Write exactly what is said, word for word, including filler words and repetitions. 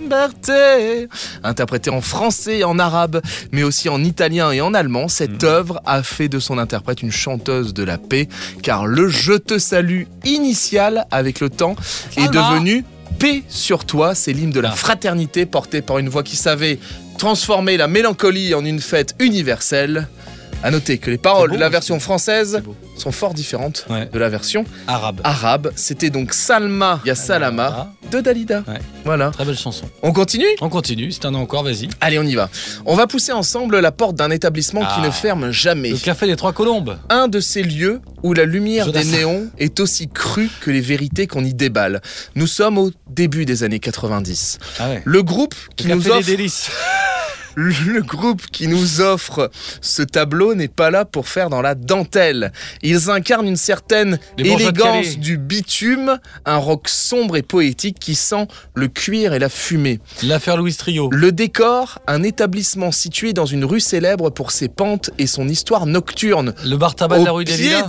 liberté. Interprétée en français et en arabe, mais aussi en italien et en allemand, cette mmh. œuvre a fait de son interprète une chanteuse de la paix, car le « Je te salue » initial, avec le temps, est devenu « Paix sur toi ». C'est l'hymne de la fraternité, porté par une voix qui savait transformer la mélancolie en une fête universelle. À noter que les paroles beau, de la version française sont fort différentes ouais. de la version arabe. arabe. C'était donc Salma Ya Salama de Dalida. Ouais. Voilà. Très belle chanson. On continue ? On continue, c'est un an encore, vas-y. Allez, on y va. On va pousser ensemble la porte d'un établissement ah, qui ne ferme jamais. Le Café des Trois Colombes. Un de ces lieux où la lumière des néons est aussi crue que les vérités qu'on y déballe. Nous sommes au début des années quatre-vingt-dix. Ah ouais. Le groupe qui Le nous Café offre... des Délices. Le groupe qui nous offre ce tableau n'est pas là pour faire dans la dentelle. Ils incarnent une certaine élégance du bitume, un rock sombre et poétique qui sent le cuir et la fumée. L'affaire Louis Trio. Le décor, un établissement situé dans une rue célèbre pour ses pentes et son histoire nocturne. Le bar tabac de la rue des Lilas.